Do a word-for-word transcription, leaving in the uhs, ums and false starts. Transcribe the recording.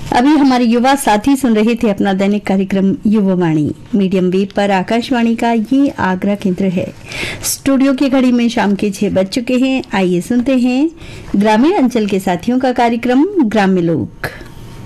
अभी हमारे युवा साथी सुन रहे थे अपना दैनिक कार्यक्रम युवावाणी। मीडियम वेव पर आकाशवाणी का ये आगरा केंद्र है। स्टूडियो की घड़ी में शाम के छह बज चुके हैं। आइए सुनते हैं ग्रामीण अंचल के साथियों का कार्यक्रम ग्राम्य लोक।